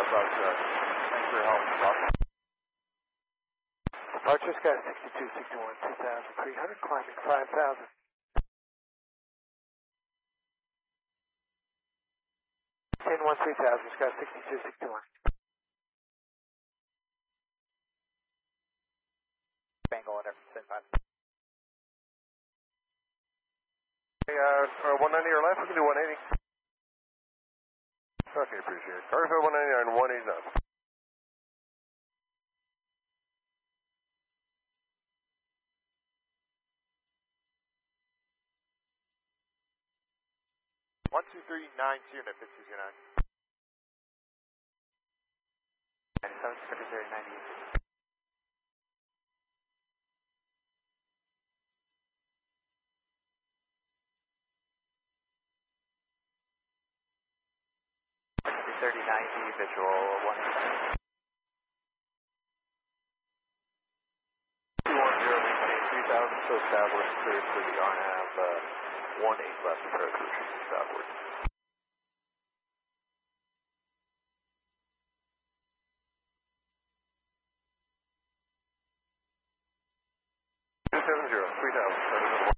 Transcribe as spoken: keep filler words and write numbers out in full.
about, uh, thanks for your help. Departure Sky sixty-two sixty-one, two thousand three hundred, climbing five thousand. ten one three thousand, Sky sixty-two sixty-one. Bangle under, ten five. Hey, uh, one ninety or left, we can do one eighty. Okay, appreciate it. Carter one ninety-nine, one eighty knots. one two three nine two, unit fifty two nine. ninety-seven, Secretary ninety. thirty ninety, visual one. two one zero, maintain three thousand, so southward, clear for the R NAV, uh, one eight left approach, retreating southward. two seven zero, three thousand.